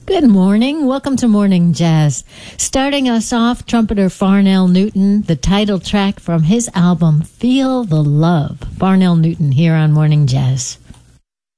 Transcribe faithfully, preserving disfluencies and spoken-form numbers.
Good morning. Welcome to Morning Jazz. Starting us off, trumpeter Farnell Newton, the title track from his album, Feel the Love. Farnell Newton here on Morning Jazz.